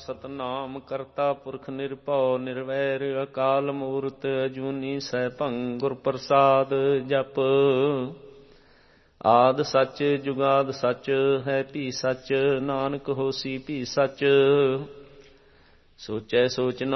ਸਤਨਾਮ ਕਰਤਾ ਪੁਰਖ ਨਿਰਭਉ ਨਿਰਵੈਰ ਅਕਾਲ ਮੂਰਤ ਅਜੂਨੀ ਸੈਭੰ ਗੁਰ ਪ੍ਰਸਾਦ ਜਪ। ਆਦਿ ਸੱਚ ਜੁਗਾਦ ਸੱਚ ਹੈ ਭੀ ਸੱਚ, ਨਾਨਕ ਹੋਸੀ ਭੀ ਸੱਚ। ਸੋਚੈ ਸੋਚ ਨ